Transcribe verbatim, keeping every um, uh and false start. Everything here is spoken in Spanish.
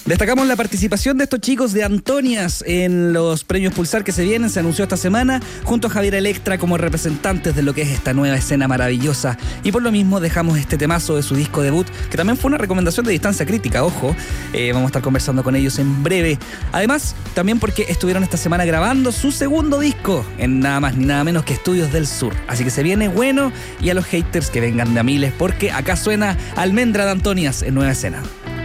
Destacamos la participación de estos chicos de Antonias en los premios Pulsar que se vienen. Se anunció esta semana junto a Javier Electra como representantes de lo que es esta nueva escena maravillosa. Y por lo mismo dejamos este temazo de su disco debut, que también fue una recomendación de Distancia Crítica, ojo. Eh, vamos a estar conversando con ellos en breve. Además, también porque estuvieron esta semana grabando su segundo disco en nada más ni nada menos que Estudios del Sur. Así que se viene bueno, y a los haters que vengan de a miles, porque acá suena Almendra de Antonias en Nueva Escena.